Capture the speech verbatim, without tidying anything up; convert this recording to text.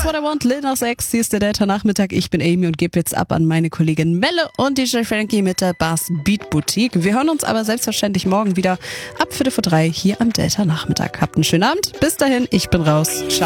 What I Want, Lil Nas X, hier ist der Delta-Nachmittag. Ich bin Amy und gebe jetzt ab an meine Kollegin Melle und D J Frankie mit der Bass Beat Boutique. Wir hören uns aber selbstverständlich morgen wieder ab Viertel vor drei hier am Delta-Nachmittag. Habt einen schönen Abend. Bis dahin, ich bin raus. Ciao.